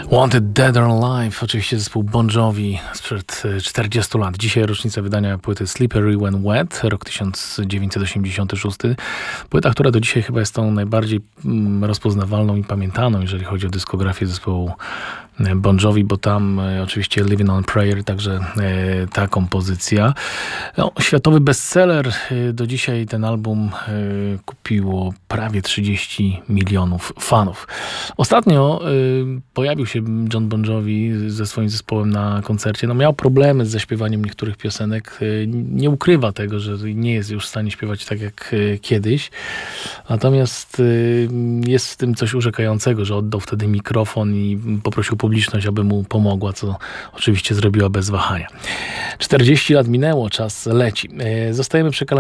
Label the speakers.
Speaker 1: Wanted Dead or Alive, oczywiście zespół Bon Jovi sprzed 40 lat. Dzisiaj rocznica wydania płyty Slippery When Wet, rok 1986. Płyta, która do dzisiaj chyba jest tą najbardziej rozpoznawalną i pamiętaną, jeżeli chodzi o dyskografię zespołu Bon Jovi, bo tam oczywiście Living on Prayer, także ta kompozycja. No, światowy bestseller. Do dzisiaj ten album kupiło prawie 30 milionów fanów. Ostatnio pojawił się Jon Bon Jovi ze swoim zespołem na koncercie. No, miał problemy z zaśpiewaniem niektórych piosenek. Nie ukrywa tego, że nie jest już w stanie śpiewać tak jak kiedyś. Natomiast jest w tym coś urzekającego, że oddał wtedy mikrofon i poprosił publiczność, aby mu pomogła, co oczywiście zrobiła bez wahania. 40 lat minęło, czas leci. Zostajemy przy